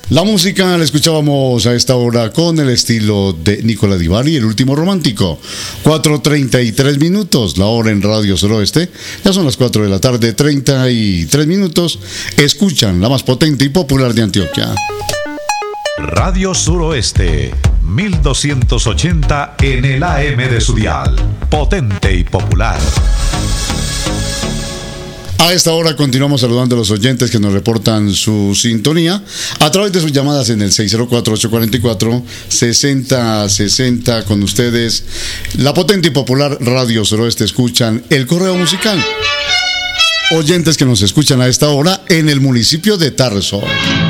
La música la escuchábamos a esta hora con el estilo de Nicola Di Bari, El Último Romántico. 4:33 minutos, la hora en Radio Suroeste. Ya son las 4 de la tarde, 33 minutos. Escuchan la más potente y popular de Antioquia. Radio Suroeste, 1280 en el AM de su dial. Potente y popular. A esta hora continuamos saludando a los oyentes que nos reportan su sintonía a través de sus llamadas en el 604-844-6060. Con ustedes, la potente y popular Radio Suroeste. Escuchan el correo musical. Oyentes que nos escuchan a esta hora en el municipio de Tarso.